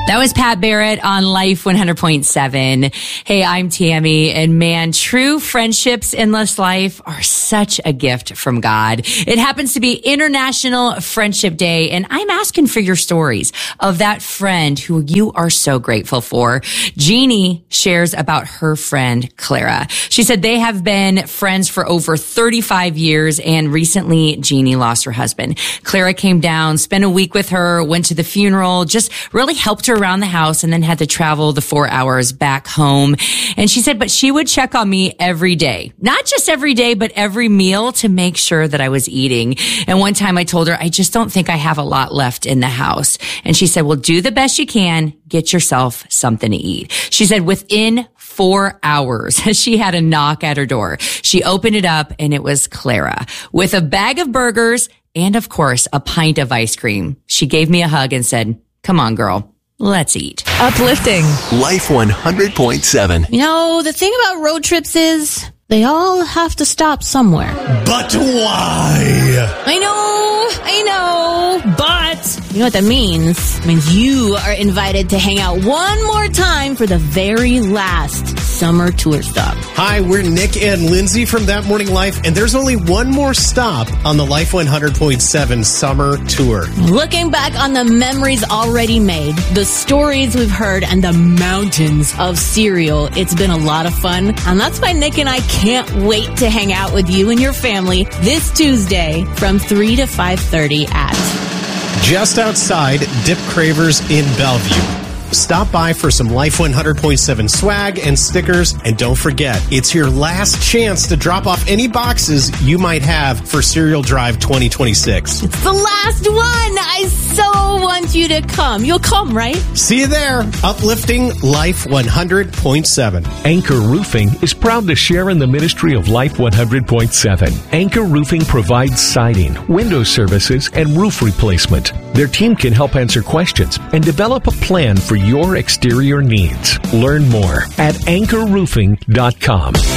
That was Pat Barrett on Life 100.7. Hey, I'm Tammy, and man, true friendships in this life are such a gift from God. It happens to be International Friendship Day, and I'm asking for your stories of that friend who you are so grateful for. Jeannie shares about her friend, Clara. She said they have been friends for over 35 years, and recently Jeannie lost her husband. Clara came down, spent a week with her, went to the funeral, just really helped her around the house, and then had to travel the 4 hours back home. And she said, but she would check on me every day, not just every day, but every meal to make sure that I was eating. And one time I told her, I just don't think I have a lot left in the house. And she said, well, do the best you can. Get yourself something to eat. She said within 4 hours, she had a knock at her door. She opened it up and it was Clara with a bag of burgers and, of course, a pint of ice cream. She gave me a hug and said, come on, girl. Let's eat. Uplifting. Life 100.7. You know, the thing about road trips is they all have to stop somewhere. But why? I know, but you know what that means? It means you are invited to hang out one more time for the very last summer tour stop. Hi, we're Nick and Lindsay from That Morning Life, and there's only one more stop on the Life 100.7 summer tour. Looking back on the memories already made, the stories we've heard, and the mountains of cereal, it's been a lot of fun. And that's why Nick and I can't wait to hang out with you and your family this Tuesday from 3 to 5:30 at Just outside Dip Cravers in Bellevue. Stop by for some Life 100.7 swag and stickers. And don't forget, it's your last chance to drop off any boxes you might have for Cereal Drive 2026. It's the last one. I so want you to come. You'll come, right? See you there. Uplifting Life 100.7. Anchor Roofing is proud to share in the ministry of Life 100.7. Anchor Roofing provides siding, window services, and roof replacement. Their team can help answer questions and develop a plan for your exterior needs. Learn more at anchorroofing.com.